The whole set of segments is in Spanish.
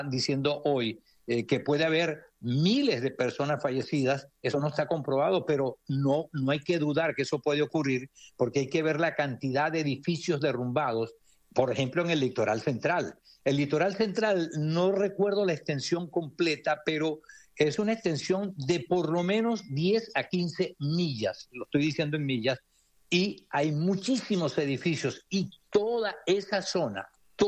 diciendo hoy que puede haber miles de personas fallecidas, eso no está comprobado, pero no hay que dudar que eso puede ocurrir, porque hay que ver la cantidad de edificios derrumbados, por ejemplo, en el litoral central. El litoral central, no recuerdo la extensión completa, pero es una extensión de por lo menos 10 a 15 millas, lo estoy diciendo en millas, y hay muchísimos edificios, y toda esa zona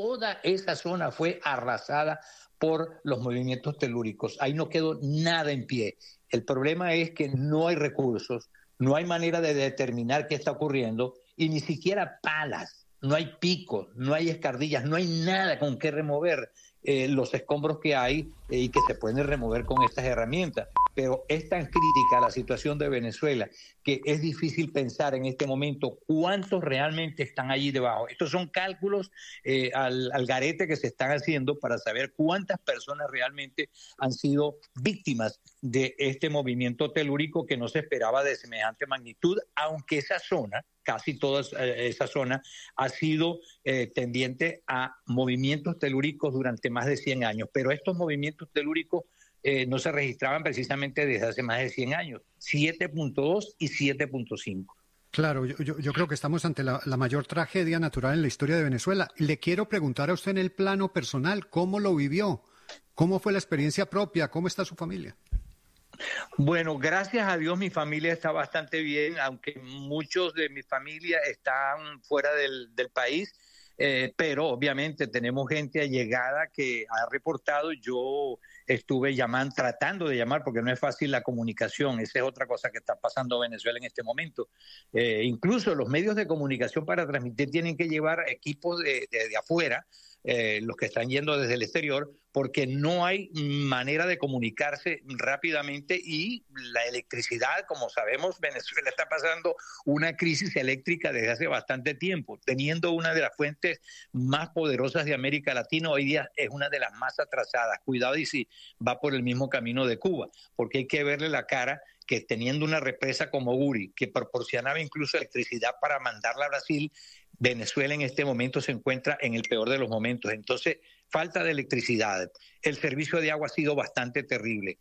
fue arrasada por los movimientos telúricos. Ahí no quedó nada en pie. El problema es que no hay recursos, no hay manera de determinar qué está ocurriendo, y ni siquiera palas, no hay picos, no hay escardillas, no hay nada con qué remover los escombros que hay y que se pueden remover con estas herramientas. Pero es tan crítica la situación de Venezuela que es difícil pensar en este momento cuántos realmente están allí debajo. Estos son cálculos al garete que se están haciendo para saber cuántas personas realmente han sido víctimas de este movimiento telúrico que no se esperaba de semejante magnitud, aunque esa zona, casi toda esa zona, ha sido tendiente a movimientos telúricos durante más de 100 años. Pero estos movimientos telúricos no se registraban precisamente desde hace más de 100 años, 7.2 y 7.5. Claro, yo creo que estamos ante la mayor tragedia natural en la historia de Venezuela. Le quiero preguntar a usted en el plano personal, ¿cómo lo vivió? ¿Cómo fue la experiencia propia? ¿Cómo está su familia? Bueno, gracias a Dios mi familia está bastante bien, aunque muchos de mi familia están fuera del país, pero obviamente tenemos gente allegada que ha reportado. Yo estuve tratando de llamar, porque no es fácil la comunicación. Esa es otra cosa que está pasando en Venezuela en este momento. Incluso los medios de comunicación para transmitir tienen que llevar equipos de afuera, los que están yendo desde el exterior, porque no hay manera de comunicarse rápidamente, y la electricidad, como sabemos, Venezuela está pasando una crisis eléctrica desde hace bastante tiempo, teniendo una de las fuentes más poderosas de América Latina. Hoy día es una de las más atrasadas. Cuidado y si va por el mismo camino de Cuba, porque hay que verle la cara que teniendo una represa como Uri, que proporcionaba incluso electricidad para mandarla a Brasil, Venezuela en este momento se encuentra en el peor de los momentos. Entonces, falta de electricidad. El servicio de agua ha sido bastante terrible.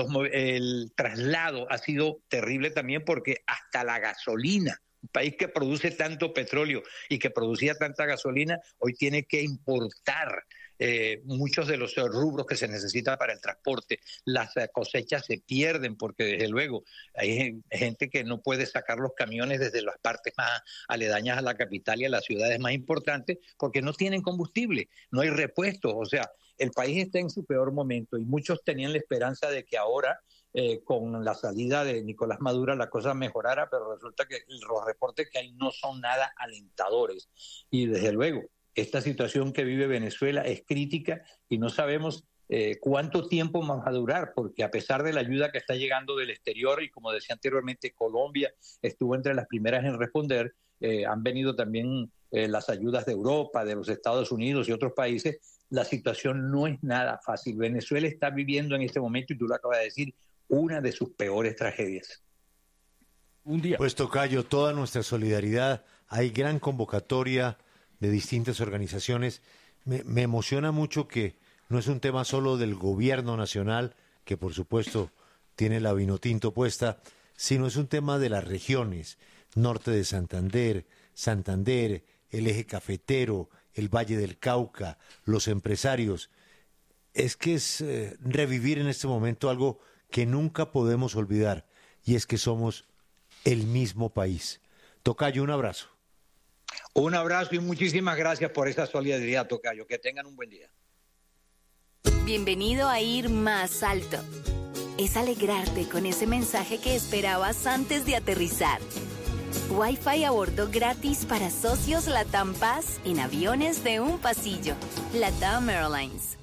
El traslado ha sido terrible también, porque hasta la gasolina, un país que produce tanto petróleo y que producía tanta gasolina, hoy tiene que importar muchos de los rubros que se necesitan para el transporte. Las cosechas se pierden porque desde luego hay gente que no puede sacar los camiones desde las partes más aledañas a la capital y a las ciudades más importantes porque no tienen combustible, no hay repuestos. O sea, el país está en su peor momento, y muchos tenían la esperanza de que ahora con la salida de Nicolás Maduro la cosa mejorara, pero resulta que los reportes que hay no son nada alentadores. Y desde luego esta situación que vive Venezuela es crítica, y no sabemos cuánto tiempo va a durar, porque a pesar de la ayuda que está llegando del exterior, y como decía anteriormente, Colombia estuvo entre las primeras en responder, han venido también las ayudas de Europa, de los Estados Unidos y otros países. La situación no es nada fácil. Venezuela está viviendo en este momento, y tú lo acabas de decir, una de sus peores tragedias. Un día. Pues tocayo, toda nuestra solidaridad. Hay gran convocatoria de distintas organizaciones. Me emociona mucho que no es un tema solo del gobierno nacional, que por supuesto tiene la vinotinto puesta, sino es un tema de las regiones, norte de Santander, el eje cafetero, el Valle del Cauca, los empresarios. Es que es revivir en este momento algo que nunca podemos olvidar, y es que somos el mismo país. Tocayo, un abrazo. Un abrazo y muchísimas gracias por esa solidaridad, tocayo. Que tengan un buen día. Bienvenido a Ir Más Alto. Es alegrarte con ese mensaje que esperabas antes de aterrizar. Wi-Fi a bordo gratis para socios LATAM Paz en aviones de un pasillo. LATAM Airlines.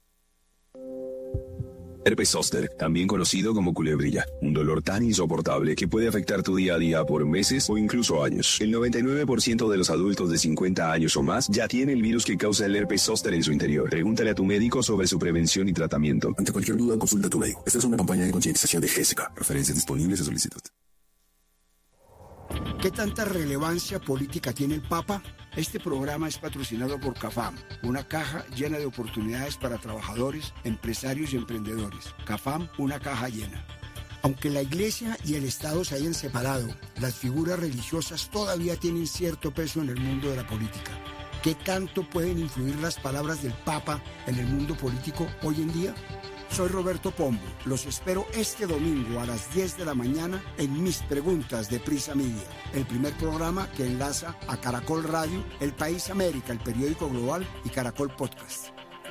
Herpes zóster, también conocido como culebrilla, un dolor tan insoportable que puede afectar tu día a día por meses o incluso años. El 99% de los adultos de 50 años o más ya tiene el virus que causa el herpes zóster en su interior. Pregúntale a tu médico sobre su prevención y tratamiento. Ante cualquier duda, consulta a tu médico. Esta es una campaña de concientización de GESECA. Referencias disponibles a solicitud. ¿Qué tanta relevancia política tiene el Papa? Este programa es patrocinado por CAFAM, una caja llena de oportunidades para trabajadores, empresarios y emprendedores. CAFAM, una caja llena. Aunque la Iglesia y el Estado se hayan separado, las figuras religiosas todavía tienen cierto peso en el mundo de la política. ¿Qué tanto pueden influir las palabras del Papa en el mundo político hoy en día? Soy Roberto Pombo. Los espero este domingo a las 10 de la mañana en Mis Preguntas de Prisa Media, el primer programa que enlaza a Caracol Radio, El País América, el periódico global y Caracol Podcast.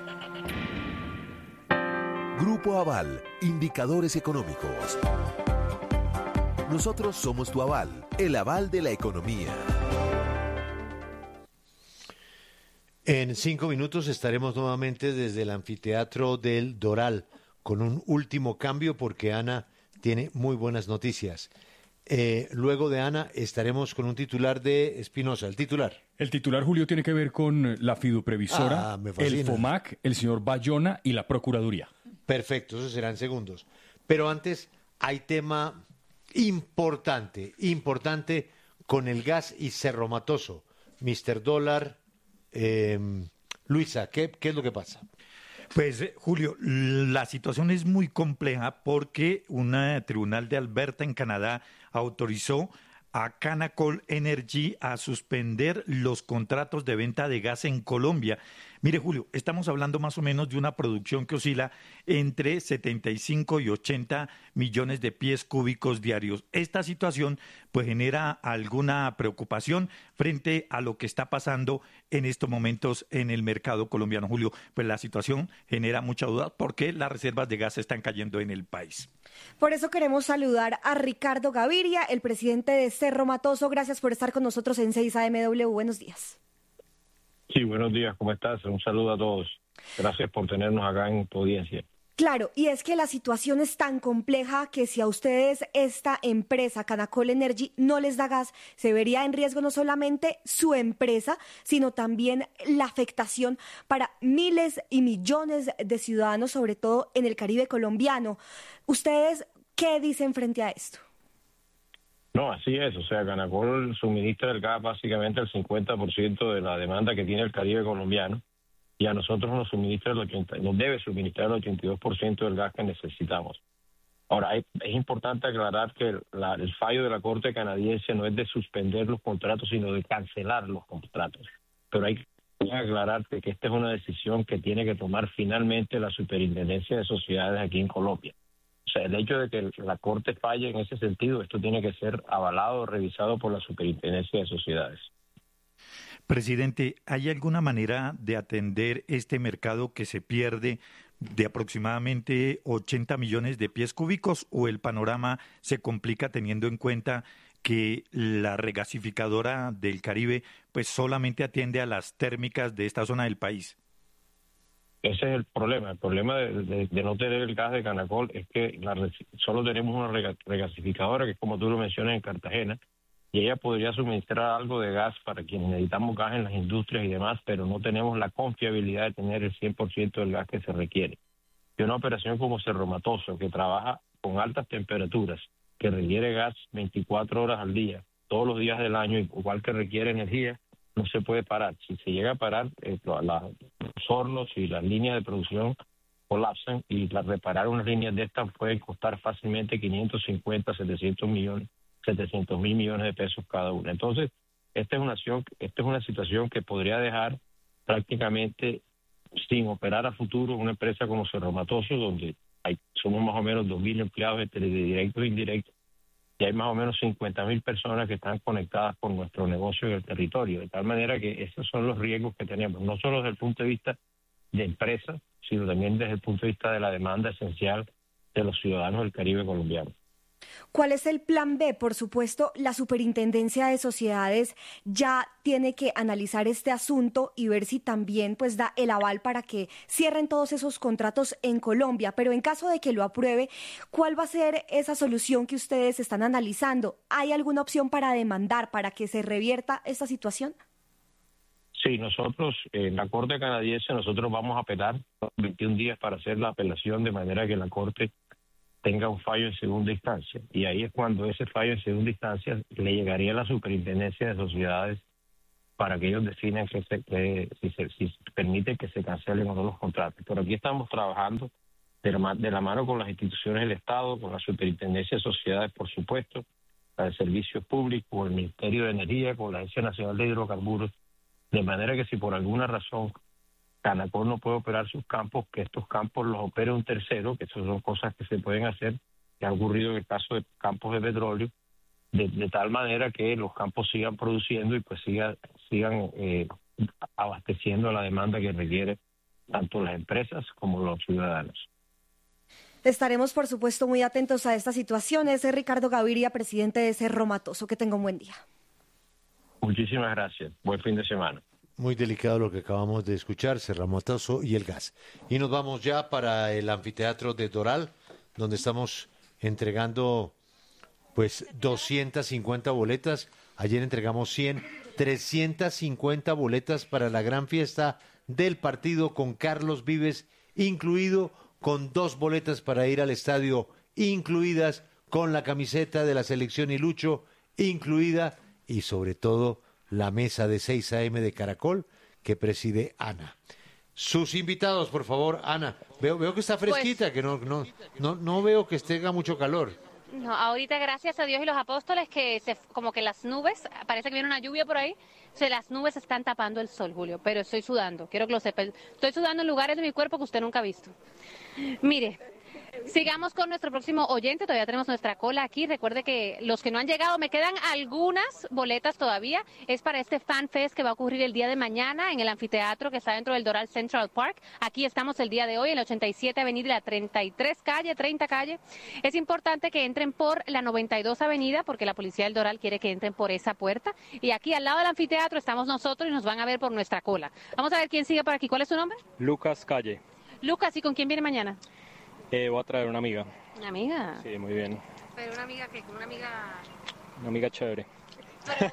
Grupo Aval, indicadores económicos. Nosotros somos tu aval, el aval de la economía. En 5 minutos estaremos nuevamente desde el anfiteatro del Doral con un último cambio porque Ana tiene muy buenas noticias. Luego de Ana estaremos con un titular de Espinosa. El titular, Julio, tiene que ver con la fiduprevisora, el FOMAC, el señor Bayona y la Procuraduría. Perfecto, eso serán segundos. Pero antes hay tema importante con el gas y Cerro Matoso. Mr. Dólar, Luisa, ¿qué es lo que pasa? Pues, Julio, la situación es muy compleja porque un tribunal de Alberta, en Canadá, autorizó a Canacol Energy a suspender los contratos de venta de gas en Colombia. Mire, Julio, estamos hablando más o menos de una producción que oscila entre 75 y 80 millones de pies cúbicos diarios. Esta situación pues genera alguna preocupación frente a lo que está pasando en estos momentos en el mercado colombiano. Julio, pues la situación genera mucha duda porque las reservas de gas están cayendo en el país. Por eso queremos saludar a Ricardo Gaviria, el presidente de Cerro Matoso. Gracias por estar con nosotros en 6 AMW. Buenos días. Sí, buenos días, ¿cómo estás? Un saludo a todos. Gracias por tenernos acá en tu audiencia. Claro, y es que la situación es tan compleja que si a ustedes esta empresa, Canacol Energy, no les da gas, se vería en riesgo no solamente su empresa, sino también la afectación para miles y millones de ciudadanos, sobre todo en el Caribe colombiano. ¿Ustedes qué dicen frente a esto? No, así es. O sea, Canacol suministra el gas básicamente el 50% de la demanda que tiene el Caribe colombiano y a nosotros nos debe suministrar el 82% del gas que necesitamos. Ahora, es importante aclarar que el fallo de la Corte canadiense no es de suspender los contratos, sino de cancelar los contratos. Pero hay que aclararte que esta es una decisión que tiene que tomar finalmente la Superintendencia de Sociedades aquí en Colombia. O sea, el hecho de que la Corte falle en ese sentido, esto tiene que ser avalado o revisado por la Superintendencia de Sociedades. Presidente, ¿hay alguna manera de atender este mercado que se pierde de aproximadamente 80 millones de pies cúbicos o el panorama se complica teniendo en cuenta que la regasificadora del Caribe pues solamente atiende a las térmicas de esta zona del país? Ese es el problema. El problema de no tener el gas de Canacol es que solo tenemos una regasificadora, que es como tú lo mencionas, en Cartagena, y ella podría suministrar algo de gas para quienes necesitamos gas en las industrias y demás, pero no tenemos la confiabilidad de tener el 100% del gas que se requiere. Y una operación como Cerro Matoso, que trabaja con altas temperaturas, que requiere gas 24 horas al día, todos los días del año, igual que requiere energía, no se puede parar. Si se llega a parar, los hornos y las líneas de producción colapsan y reparar unas líneas de estas puede costar fácilmente 550, 700 mil millones de pesos cada una. Entonces, esta es una situación que podría dejar prácticamente sin operar a futuro una empresa como Cerro Matoso, donde somos más o menos 2.000 empleados entre directos e indirectos, y hay más o menos 50.000 personas que están conectadas con nuestro negocio en el territorio, de tal manera que esos son los riesgos que tenemos, no solo desde el punto de vista de empresas, sino también desde el punto de vista de la demanda esencial de los ciudadanos del Caribe colombiano. ¿Cuál es el plan B? Por supuesto, la Superintendencia de Sociedades ya tiene que analizar este asunto y ver si también pues da el aval para que cierren todos esos contratos en Colombia. Pero en caso de que lo apruebe, ¿cuál va a ser esa solución que ustedes están analizando? ¿Hay alguna opción para demandar, para que se revierta esta situación? Sí, nosotros, en la Corte canadiense, nosotros vamos a apelar 21 días para hacer la apelación, de manera que la Corte tenga un fallo en segunda instancia. Y ahí es cuando ese fallo en segunda instancia le llegaría a la Superintendencia de Sociedades para que ellos definan si permite que se cancelen o no los contratos. Pero aquí estamos trabajando de la mano con las instituciones del Estado, con la Superintendencia de Sociedades, por supuesto, la de Servicios Públicos, con el Ministerio de Energía, con la Agencia Nacional de Hidrocarburos, de manera que si por alguna razón Canacol no puede operar sus campos, que estos campos los opere un tercero, que eso son cosas que se pueden hacer, que ha ocurrido en el caso de campos de petróleo, de tal manera que los campos sigan produciendo y pues sigan abasteciendo la demanda que requiere tanto las empresas como los ciudadanos. Estaremos, por supuesto, muy atentos a esta situación. Es Ricardo Gaviria, presidente de Cerro Matoso. Que tenga un buen día. Muchísimas gracias. Buen fin de semana. Muy delicado lo que acabamos de escuchar, Cerro Matoso y el gas. Y nos vamos ya para el anfiteatro de Doral, donde estamos entregando pues 250 boletas. Ayer entregamos 100, 350 boletas para la gran fiesta del partido con Carlos Vives incluido, con 2 boletas para ir al estadio incluidas, con la camiseta de la selección y Lucho incluida, y sobre todo la mesa de 6 a.m. de Caracol que preside Ana. Sus invitados, por favor, Ana. Veo que está fresquita, que no veo que tenga mucho calor. No, ahorita gracias a Dios y los apóstoles que como que las nubes, parece que viene una lluvia por ahí, las nubes están tapando el sol, Julio, pero estoy sudando, quiero que lo sepa. Estoy sudando en lugares de mi cuerpo que usted nunca ha visto. Mire, sigamos con nuestro próximo oyente, todavía tenemos nuestra cola aquí. Recuerde que los que no han llegado, me quedan algunas boletas todavía, es para este Fan Fest que va a ocurrir el día de mañana en el anfiteatro que está dentro del Doral Central Park. Aquí estamos el día de hoy en la 87 Avenida y la 33 calle, 30 calle. Es importante que entren por la 92 Avenida porque la policía del Doral quiere que entren por esa puerta. Y aquí al lado del anfiteatro estamos nosotros y nos van a ver por nuestra cola. Vamos a ver quién sigue por aquí. ¿Cuál es su nombre? Lucas Calle. Lucas, ¿y con quién viene mañana? Voy a traer una amiga. ¿Una amiga? Sí, muy bien. ¿Pero una amiga qué? ¿Una amiga...? Una amiga chévere. ¿Pero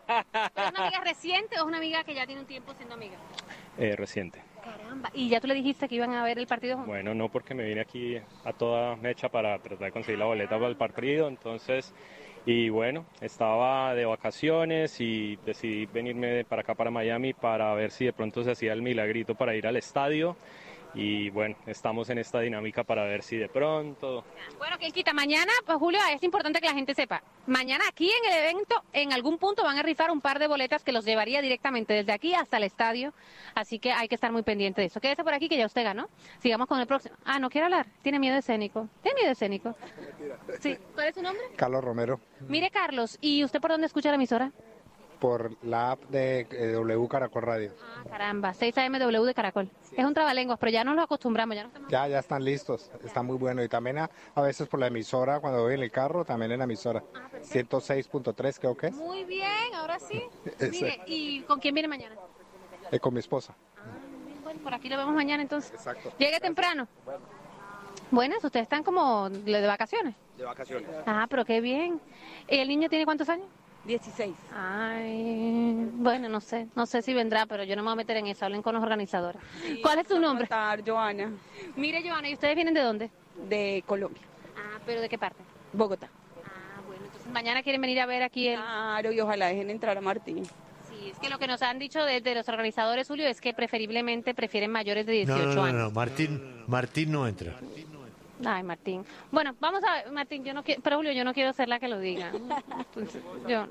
es una amiga reciente o es una amiga que ya tiene un tiempo siendo amiga? Reciente. Caramba, ¿y ya tú le dijiste que iban a ver el partido juntos? Bueno, no, porque me vine aquí a toda mecha para tratar de conseguir la boleta para el partido, entonces... Y bueno, estaba de vacaciones y decidí venirme para acá, para Miami, para ver si de pronto se hacía el milagrito para ir al estadio. Y bueno, estamos en esta dinámica para ver si de pronto... Bueno, ¿quién quita? Mañana, pues Julio, es importante que la gente sepa. Mañana aquí en el evento, en algún punto van a rifar un par de boletas que los llevaría directamente desde aquí hasta el estadio. Así que hay que estar muy pendiente de eso. Quédese por aquí que ya usted ganó. Sigamos con el próximo. Ah, ¿no quiere hablar? Tiene miedo escénico. ¿Tiene miedo escénico? Sí. ¿Cuál es su nombre? Carlos Romero. Mire, Carlos, ¿y usted por dónde escucha la emisora? Por la app de W Caracol Radio. Ah, caramba, 6 AM W de Caracol. Sí. Es un trabalenguas, pero ya nos lo acostumbramos. Ya están listos, está muy bueno. Y también a veces por la emisora, cuando voy en el carro, también en la emisora. 106.3 creo que es. Muy bien, ahora sí. Mire, ¿y con quién viene mañana? Con mi esposa. Bueno, por aquí lo vemos mañana entonces. Exacto. Llegue temprano. Buenas, ustedes están como de vacaciones. De vacaciones. Ah, pero qué bien. ¿El niño tiene cuántos años? 16. Ay, bueno, no sé si vendrá, pero yo no me voy a meter en eso, hablen con los organizadores. Sí, ¿cuál es tu nombre? Joana. Mire, Joana, ¿y ustedes vienen de dónde? De Colombia. Ah, ¿pero de qué parte? Bogotá. Ah, bueno, entonces mañana quieren venir a ver aquí el... Claro, y ojalá dejen entrar a Martín. Sí, es que lo que nos han dicho desde los organizadores, Julio, es que prefieren mayores de 18 años. No, Martín no entra. Ay, Martín. Bueno, vamos a ver, Martín, yo no quiero, pero Julio, yo no quiero ser la que lo diga. Entonces,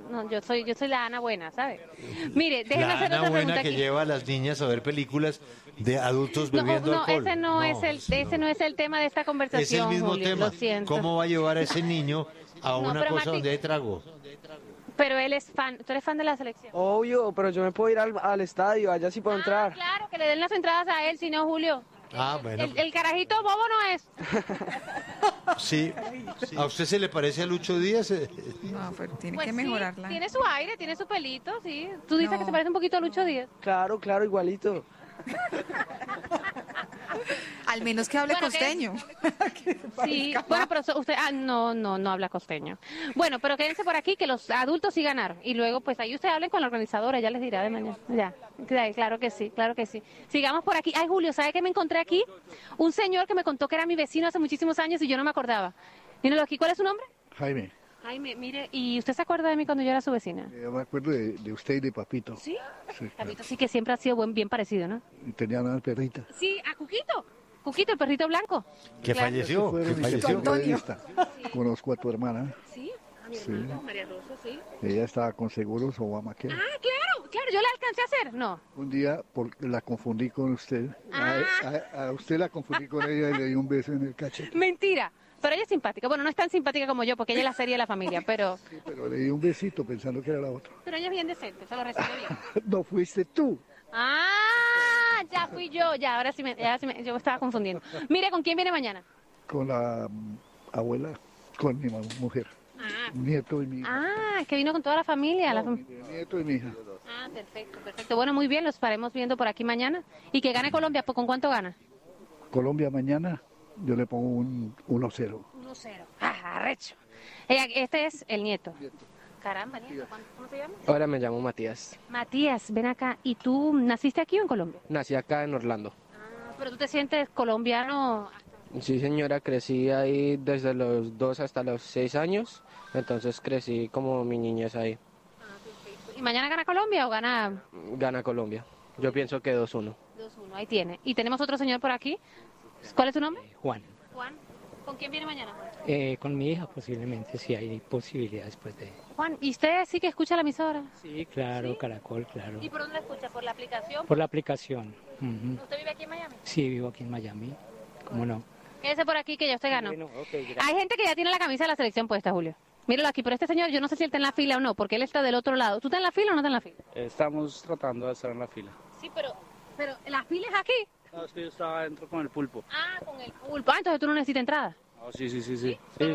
yo soy la Ana buena, ¿sabes? Mire, déjenme hacer otra pregunta. La Ana buena que lleva a las niñas a ver películas de adultos bebiendo alcohol. Ese no es el tema de esta conversación, es el mismo Julio, tema. Lo siento. ¿Cómo va a llevar a ese niño a una cosa Martín, donde hay trago? Pero él es fan, ¿tú eres fan de la selección? Obvio, pero yo me puedo ir al estadio, allá sí puedo entrar. Claro, que le den las entradas a él, si no, Julio. Bueno. El carajito bobo no es. Sí. ¿A usted se le parece a Lucho Díaz? No, pero tiene que mejorarla. Sí, tiene su aire, tiene su pelito, sí. ¿Tú dices que se parece un poquito a Lucho Díaz? Claro, igualito. Al menos que hable costeño. Sí, bueno, pero usted, no habla costeño. Bueno, pero quédense por aquí que los adultos sí ganaron. Y luego, pues ahí ustedes hablen con la organizadora, ya les dirá de mañana. Ya, claro que sí, claro que sí. Sigamos por aquí. Ay, Julio, ¿sabe qué me encontré aquí? Un señor que me contó que era mi vecino hace muchísimos años y yo no me acordaba. Míralo aquí, ¿cuál es su nombre? Jaime. Jaime, mire, ¿y usted se acuerda de mí cuando yo era su vecina? Yo me acuerdo de usted y de Papito. ¿Sí? Sí, Papito sí que siempre ha sido bien parecido, ¿no? y tenía una perrita. Sí, a Cuquito. Cuquito, el perrito blanco. ¿Que falleció? Fue ¿Que mi falleció? periodista. Conozco a tu hermana. Sí, a mi Sí. hermana, María Rosa, sí. Ella estaba con Seguros Obamacare. Ah, claro, yo la alcancé a hacer, ¿no? Un día la confundí con usted. A usted la confundí con ella y le di un beso en el cachete. Mentira. Pero ella es simpática. Bueno, no es tan simpática como yo, porque ella es la serie de la familia, pero Pero le di un besito pensando que era la otra. ella es bien decente, se lo recibe bien. No fuiste tú. Ah, ya fui yo, ya, ahora sí yo me estaba confundiendo. Mire, ¿con quién viene mañana? Con la abuela, con mi mujer. Nieto y mi hija. Ah, es que vino con toda la familia. Nieto y mi hija. Ah, perfecto. Bueno, muy bien, los estaremos viendo por aquí mañana. Y que gane Colombia, ¿con cuánto gana? Colombia mañana, yo le pongo un 1-0. 1-0. Ah, arrecho. Este es el nieto. Caramba, nieto, ¿cómo se llama? Ahora me llamo Matías. Matías, ven acá. ¿Y tú naciste aquí o en Colombia? Nací acá en Orlando. Ah, pero tú te sientes colombiano. Sí, señora, crecí ahí desde los 2 hasta los 6 años. Entonces crecí como mi niñez ahí. ¿Y mañana gana Colombia o gana...? Gana Colombia. Yo pienso que 2-1. 2-1, ahí tiene. Y tenemos otro señor por aquí. ¿Cuál es su nombre? Juan. Juan. ¿Con quién viene mañana, Juan? Con mi hija posiblemente, si hay posibilidades pues de... Juan, ¿y usted sí que escucha la emisora? Sí, claro, ¿Sí? Caracol, claro. ¿Y por dónde la escucha? ¿Por la aplicación? Por la aplicación. Ujú. ¿Usted vive aquí en Miami? Sí, vivo aquí en Miami. ¿Cómo no? Quédese por aquí que ya usted ganó. Bueno, Hay gente que ya tiene la camisa de la selección puesta, Julio. Míralo aquí, pero este señor, yo no sé si él está en la fila o no, porque él está del otro lado. ¿Tú estás en la fila o no estás en la fila? Estamos tratando de estar en la fila. Sí, pero ¿la fila es aquí? No, es que yo estaba adentro con el pulpo. Ah, con el pulpo. Ah, entonces tú no necesitas entrada. Oh, sí.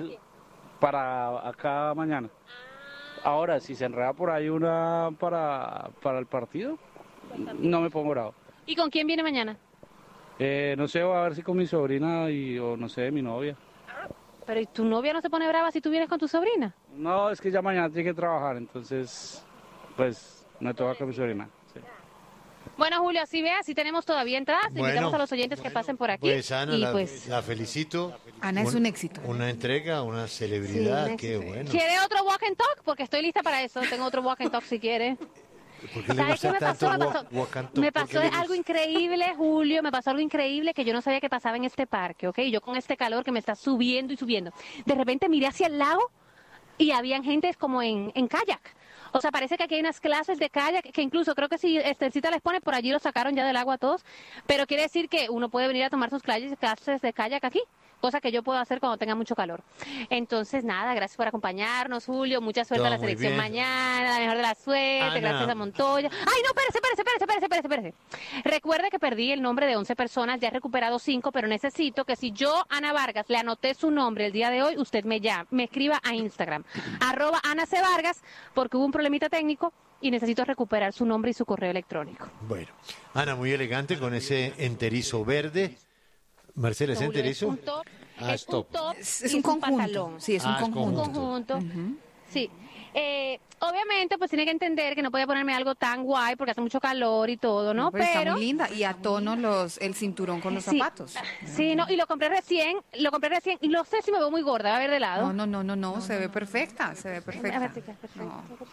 Para acá mañana. Ahora, si se enreda por ahí una para el partido, no me pongo bravo. ¿Y con quién viene mañana? No sé, voy a ver si con mi sobrina o no sé, mi novia. Pero ¿y tu novia no se pone brava si tú vienes con tu sobrina? No, es que ya mañana tiene que trabajar, entonces, pues, me toca con mi sobrina. Sí. Bueno, Julio, así vea, así tenemos todavía entradas. Invitamos a los oyentes que pasen por aquí. Pues Ana, y la felicito. Ana es un éxito. Una entrega, una celebridad, Sí, qué bueno. ¿Quiere otro walk and talk? Porque estoy lista para eso. Tengo otro walk and talk si quiere. ¿Por qué le ¿Sabes qué gusta me tanto pasó? walk and talk? Me ¿Por pasó qué le gusta? algo increíble, Julio, me pasó algo increíble que yo no sabía que pasaba en este parque, ¿ok? Yo con este calor que me está subiendo y subiendo. De repente miré hacia el lago y habían gente como en kayak. O sea, parece que aquí hay unas clases de kayak que incluso creo que si Estelcita les pone, por allí los sacaron ya del agua a todos. Pero quiere decir que uno puede venir a tomar sus clases de kayak aquí. Cosa que yo puedo hacer cuando tenga mucho calor. Entonces, nada, gracias por acompañarnos, Julio. Mucha suerte Todo a la muy selección bien. mañana, la mejor de la suerte. Ana. Gracias a Montoya. ¡Ay, no, espérese! Recuerde que perdí el nombre de 11 personas, ya he recuperado 5, pero necesito que si yo, Ana Vargas, le anoté su nombre el día de hoy, usted me escriba a Instagram, @AnaCVargas, porque hubo un problemita técnico y necesito recuperar su nombre y su correo electrónico. Bueno, Ana, muy elegante con ese enterizo verde. Marcela, ¿es Julio, enterizo? es un top, Es top. Es un conjunto. pantalón. Sí, es un conjunto. Un conjunto. Sí. Obviamente, pues tiene que entender que no podía ponerme algo tan guay porque hace mucho calor y todo, ¿no? Pero está muy linda. Y a tono el cinturón con los Sí. zapatos. Sí, no, y lo compré recién, y no sé si me veo muy gorda, va a ver de lado. No, se ve perfecta, se ve perfecta. A ver, chica, perfecto.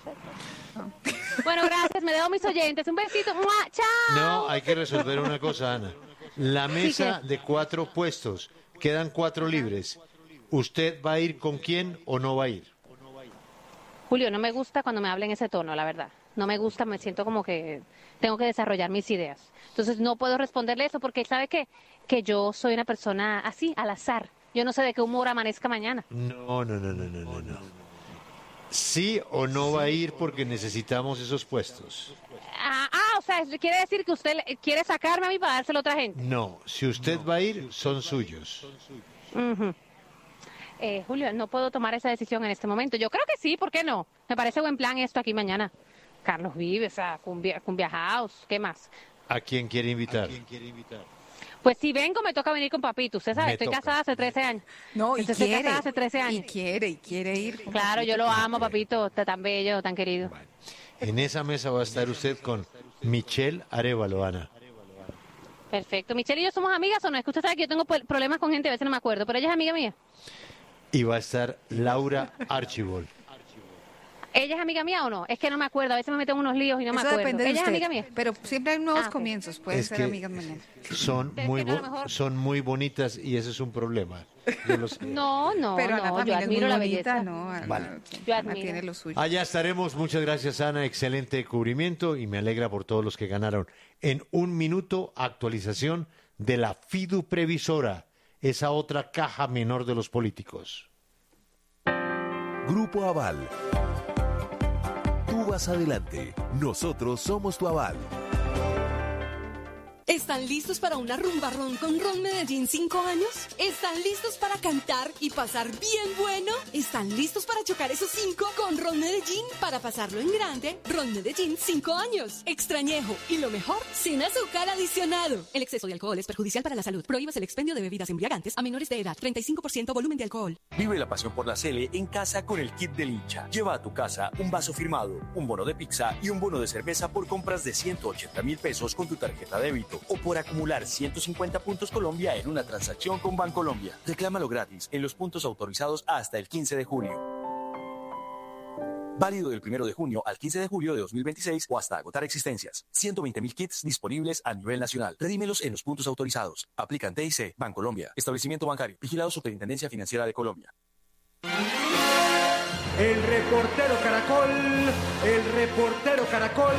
Bueno, gracias, me dejo mis oyentes. Un besito. ¡Mua! ¡Chao! No, hay que resolver una cosa, Ana. La mesa de 4 puestos, quedan 4 libres. ¿Usted va a ir con quién o no va a ir? Julio, no me gusta cuando me hablen ese tono, la verdad. No me gusta, me siento como que tengo que desarrollar mis ideas. Entonces no puedo responderle eso porque ¿sabe qué? Que yo soy una persona así, al azar. Yo no sé de qué humor amanezca mañana. No. ¿Sí o no va a ir porque necesitamos esos puestos? O sea, quiere decir que usted quiere sacarme a mí para dárselo a otra gente. No, si usted va a ir, son suyos. Ujú. Julio, no puedo tomar esa decisión en este momento. Yo creo que sí, ¿por qué no? Me parece buen plan esto aquí mañana. Carlos Vives, Cumbia House, ¿qué más? ¿A quién quiere invitar? Pues si vengo, me toca venir con papito. Usted sabe, Me estoy toca. casada hace 13 años. No, y Estoy quiere. casada hace 13 años. Y quiere ir. Claro, yo lo amo, papito. Está tan bello, tan querido. En esa mesa va a estar usted con Michelle Arévalo, Ana. Perfecto. Michelle y yo somos amigas, ¿o no? Es que usted sabe que yo tengo problemas con gente, a veces no me acuerdo, pero ella es amiga mía. Y va a estar Laura Archibald. ¿Ella es amiga mía o no? Es que no me acuerdo, a veces me meten unos líos y no me Eso acuerdo. depende de ¿Ella es usted. amiga mía? Pero siempre hay nuevos ok. comienzos. Pueden Es ser que amigas mañana. son son muy bonitas y ese es un problema. Yo lo sé. No, Pero Ana yo también es admiro muy la bonita, belleza. ¿no? Ana, Vale. Yo Ana admiro. tiene lo suyo. Allá estaremos. Muchas gracias, Ana. Excelente cubrimiento y me alegra por todos los que ganaron. En un minuto, actualización de la Fidu Previsora, esa otra caja menor de los políticos. Grupo Aval. Tú vas adelante. Nosotros somos tu aval. ¿Están listos para una rumba ron con Ron Medellín 5 años? ¿Están listos para cantar y pasar bien bueno? ¿Están listos para chocar esos 5 con Ron Medellín para pasarlo en grande? Ron Medellín 5 años. Extrañejo y lo mejor, sin azúcar adicionado. El exceso de alcohol es perjudicial para la salud. Prohíbas el expendio de bebidas embriagantes a menores de edad. 35% volumen de alcohol. Vive la pasión por la Sele en casa con el kit del hincha. Lleva a tu casa un vaso firmado, un bono de pizza y un bono de cerveza por compras de 180.000 pesos con tu tarjeta débito o por acumular 150 puntos Colombia en una transacción con Bancolombia. Reclámalo gratis en los puntos autorizados hasta el 15 de julio. Válido del 1 de junio al 15 de julio de 2026 o hasta agotar existencias. 120.000 kits disponibles a nivel nacional. Redímelos en los puntos autorizados. Aplican TIC, Bancolombia. Establecimiento bancario. Vigilado Superintendencia Financiera de Colombia. El reportero Caracol. El reportero Caracol.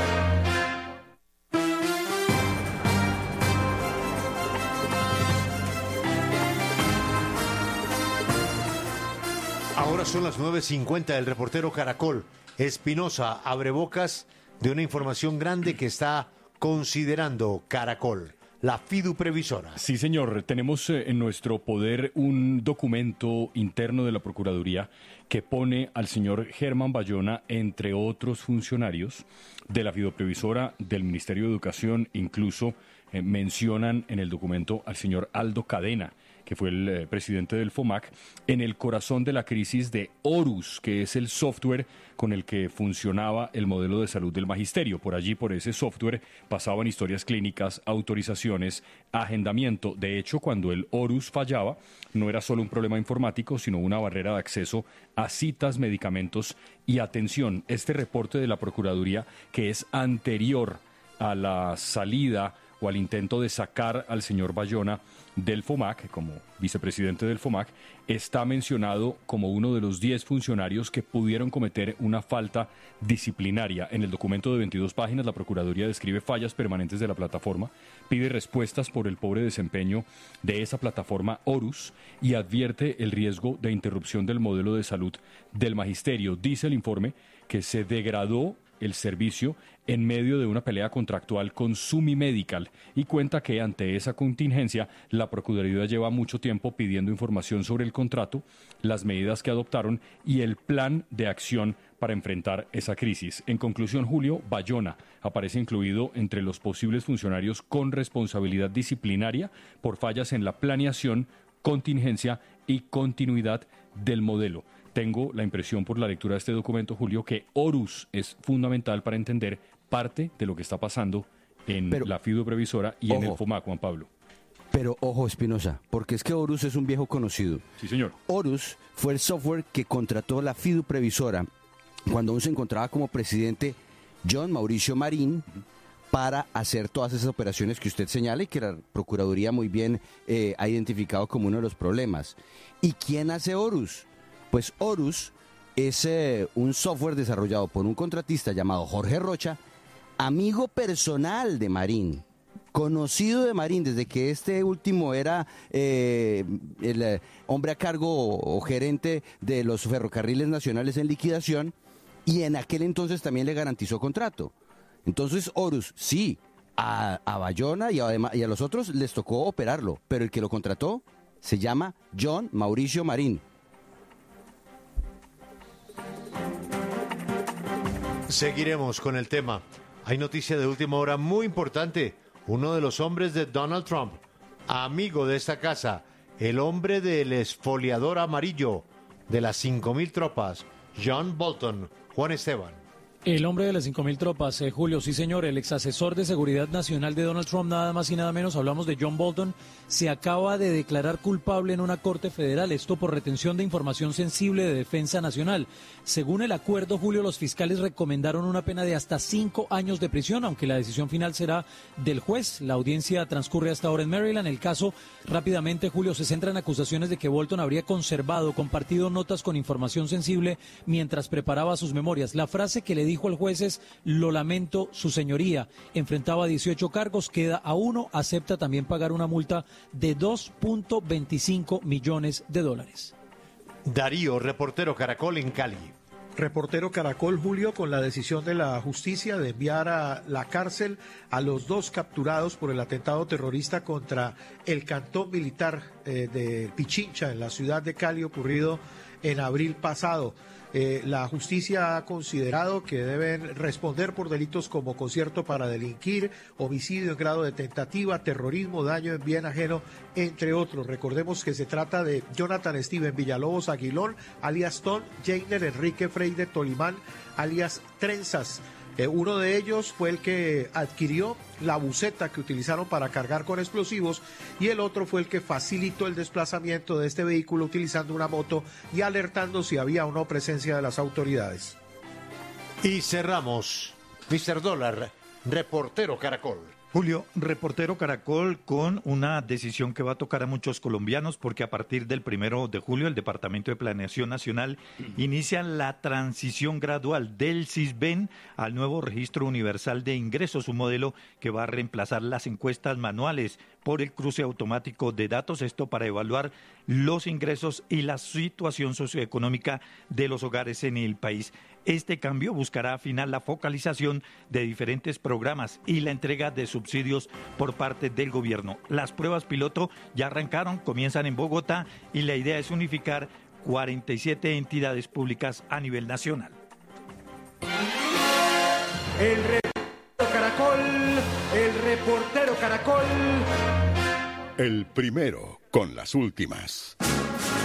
Ahora son las 9:50 del reportero Caracol. Espinosa abre bocas de una información grande que está considerando Caracol, la Fidu Previsora. Sí, señor. Tenemos en nuestro poder un documento interno de la Procuraduría que pone al señor Germán Bayona, entre otros funcionarios de la Fidu Previsora, del Ministerio de Educación, incluso mencionan en el documento al señor Aldo Cadena, que fue el presidente del FOMAC, en el corazón de la crisis de Horus, que es el software con el que funcionaba el modelo de salud del magisterio. Por allí, por ese software, pasaban historias clínicas, autorizaciones, agendamiento. De hecho, cuando el Horus fallaba, no era solo un problema informático, sino una barrera de acceso a citas, medicamentos y atención. Este reporte de la Procuraduría, que es anterior a la salida o al intento de sacar al señor Bayona del FOMAC, como vicepresidente del FOMAC, está mencionado como uno de los 10 funcionarios que pudieron cometer una falta disciplinaria. En el documento de 22 páginas, la Procuraduría describe fallas permanentes de la plataforma, pide respuestas por el pobre desempeño de esa plataforma Horus y advierte el riesgo de interrupción del modelo de salud del magisterio. Dice el informe que se degradó el servicio en medio de una pelea contractual con Sumi Medical y cuenta que ante esa contingencia la Procuraduría lleva mucho tiempo pidiendo información sobre el contrato, las medidas que adoptaron y el plan de acción para enfrentar esa crisis. En conclusión, Julio, Bayona aparece incluido entre los posibles funcionarios con responsabilidad disciplinaria por fallas en la planeación, contingencia y continuidad del modelo. Tengo la impresión por la lectura de este documento, Julio, que Horus es fundamental para entender parte de lo que está pasando en la Fidu Previsora y en el FOMAC, Juan Pablo. Pero ojo, Espinosa, porque es que Horus es un viejo conocido. Sí, señor. Horus fue el software que contrató la Fidu Previsora cuando aún se encontraba como presidente John Mauricio Marín para hacer todas esas operaciones que usted señala y que la Procuraduría muy bien ha identificado como uno de los problemas. ¿Y quién hace Horus? Pues Horus es un software desarrollado por un contratista llamado Jorge Rocha, amigo personal de Marín, conocido de Marín desde que este último era el hombre a cargo o gerente de los ferrocarriles nacionales en liquidación y en aquel entonces también le garantizó contrato. Entonces Horus, sí, a Bayona y a los otros les tocó operarlo, pero el que lo contrató se llama John Mauricio Marín. Seguiremos con el tema. Hay noticia de última hora muy importante. Uno de los hombres de Donald Trump amigo de esta casa, el hombre del esfoliador amarillo de las 5.000 tropas, John Bolton. Juan Esteban. El hombre de las 5.000 tropas, Julio, sí señor, el ex asesor de seguridad nacional de Donald Trump, nada más y nada menos, hablamos de John Bolton, se acaba de declarar culpable en una corte federal, esto por retención de información sensible de defensa nacional. Según el acuerdo, Julio, los fiscales recomendaron una pena de hasta 5 años de prisión, aunque la decisión final será del juez. La audiencia transcurre hasta ahora en Maryland. El caso, rápidamente, Julio, se centra en acusaciones de que Bolton habría compartido notas con información sensible mientras preparaba sus memorias. La frase que le dijo al juez es: lo lamento, su señoría. Enfrentaba 18 cargos, queda a 1, acepta también pagar una multa de $2.25 millones. Darío, reportero Caracol en Cali. Reportero Caracol, Julio, con la decisión de la justicia de enviar a la cárcel a los 2 capturados por el atentado terrorista contra el cantón militar de Pichincha en la ciudad de Cali, ocurrido en abril pasado. La justicia ha considerado que deben responder por delitos como concierto para delinquir, homicidio en grado de tentativa, terrorismo, daño en bien ajeno, entre otros. Recordemos que se trata de Jonathan Steven Villalobos Aguilón, alias Ton, Jainer Enrique Freire Tolimán, alias Trenzas. Uno de ellos fue el que adquirió la buseta que utilizaron para cargar con explosivos y el otro fue el que facilitó el desplazamiento de este vehículo utilizando una moto y alertando si había o no presencia de las autoridades. Y cerramos, Mr. Dólar, reportero Caracol. Julio, reportero Caracol, con una decisión que va a tocar a muchos colombianos porque a partir del 1 de julio el Departamento de Planeación Nacional inicia la transición gradual del SISBEN al nuevo Registro Universal de Ingresos, un modelo que va a reemplazar las encuestas manuales por el cruce automático de datos, esto para evaluar los ingresos y la situación socioeconómica de los hogares en el país. Este cambio buscará afinar la focalización de diferentes programas y la entrega de subsidios por parte del gobierno. Las pruebas piloto ya arrancaron, comienzan en Bogotá y la idea es unificar 47 entidades públicas a nivel nacional. El reportero Caracol. El primero con las últimas.